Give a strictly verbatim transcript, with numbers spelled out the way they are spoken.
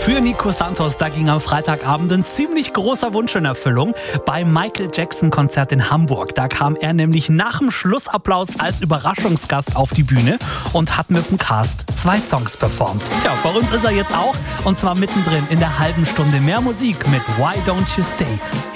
Für Nico Santos, da ging am Freitagabend ein ziemlich großer Wunsch in Erfüllung. Beim Michael Jackson-Konzert in Hamburg, da kam er nämlich nach dem Schlussapplaus als Überraschungsgast auf die Bühne und hat mit dem Cast zwei Songs performt. Tja, bei uns ist er jetzt auch, und zwar mittendrin in der halben Stunde mehr Musik mit Why Don't You Stay